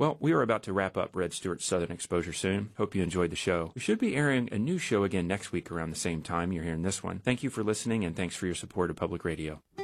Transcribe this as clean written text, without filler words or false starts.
Well, we are about to wrap up Red Stewart's Southern Exposure soon. Hope you enjoyed the show. We should be airing a new show again next week around the same time you're hearing this one. Thank you for listening, and thanks for your support of Public Radio.